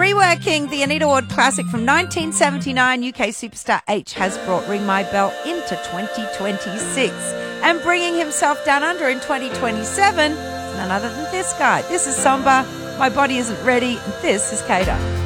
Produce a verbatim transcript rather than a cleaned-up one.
Reworking the Anita Ward classic from nineteen seventy-nine, U K superstar H has brought Ring My Bell into twenty twenty-six. And bringing himself down under in twenty twenty-seven, none other than this guy. This is Somber, My Body Isn't Ready, and this is Kater.